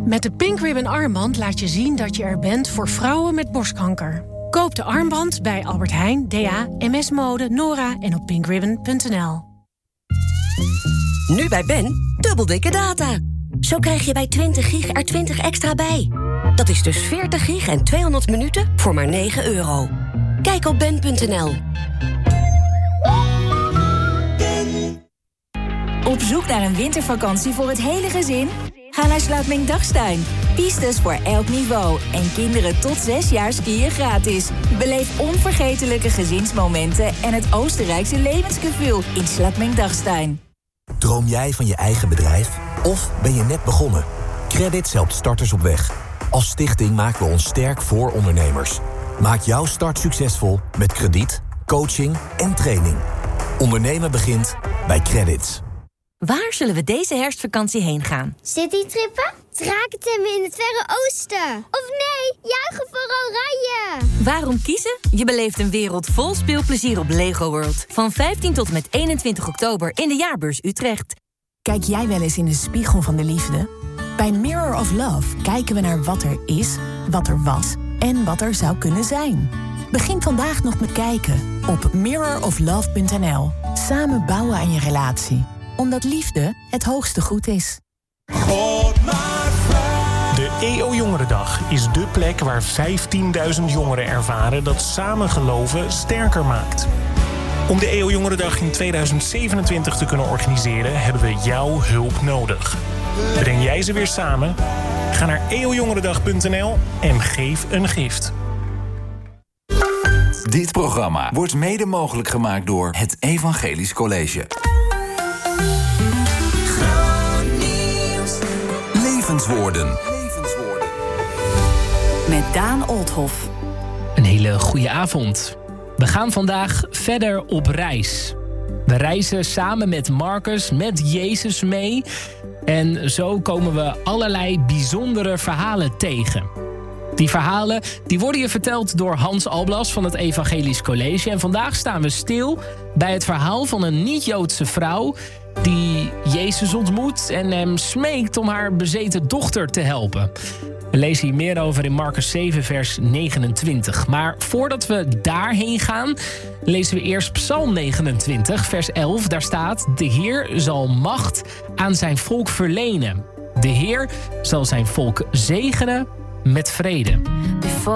Met de Pink Ribbon armband laat je zien dat je er bent voor vrouwen met borstkanker. Koop de armband bij Albert Heijn, DA, MS Mode, Nora en op pinkribbon.nl. Nu bij Ben, dubbel dikke data. Zo krijg je bij 20 gig er 20 extra bij. Dat is dus 40 gig en 200 minuten voor maar €9. Kijk op ben.nl. Op zoek naar een wintervakantie voor het hele gezin? Ga naar Slaapming-Dachstein. Pistes voor elk niveau. En kinderen tot 6 jaar skiën gratis. Beleef onvergetelijke gezinsmomenten en het Oostenrijkse levensgevoel in Slaapming-Dachstein. Droom jij van je eigen bedrijf? Of ben je net begonnen? Credits helpt starters op weg. Als stichting maken we ons sterk voor ondernemers. Maak jouw start succesvol met krediet, coaching en training. Ondernemen begint bij Credits. Waar zullen we deze herfstvakantie heen gaan? Citytrippen? Drakentemmen in het Verre Oosten? Of nee, juichen voor Oranje! Waarom kiezen? Je beleeft een wereld vol speelplezier op Lego World. Van 15 tot en met 21 oktober in de Jaarbeurs Utrecht. Kijk jij wel eens in de spiegel van de liefde? Bij Mirror of Love kijken we naar wat er is, wat er was en wat er zou kunnen zijn. Begin vandaag nog met kijken op mirroroflove.nl. Samen bouwen aan je relatie. Omdat liefde het hoogste goed is. De EO Jongerendag is dé plek waar 15.000 jongeren ervaren dat samengeloven sterker maakt. Om de EO Jongerendag in 2027 te kunnen organiseren, hebben we jouw hulp nodig. Breng jij ze weer samen? Ga naar eojongerendag.nl en geef een gift. Dit programma wordt mede mogelijk gemaakt door het Evangelisch College. Levenswoorden. Met Daan Olthoff. Een hele goede avond. We gaan vandaag verder op reis. We reizen samen met Marcus, met Jezus mee. En zo komen we allerlei bijzondere verhalen tegen. Die verhalen die worden je verteld door Hans Alblas van het Evangelisch College. En vandaag staan we stil bij het verhaal van een niet-Joodse vrouw die Jezus ontmoet en hem smeekt om haar bezeten dochter te helpen. We lezen hier meer over in Marcus 7, vers 29. Maar voordat we daarheen gaan, lezen we eerst Psalm 29, vers 11. Daar staat: de Heer zal macht aan zijn volk verlenen. De Heer zal zijn volk zegenen met vrede.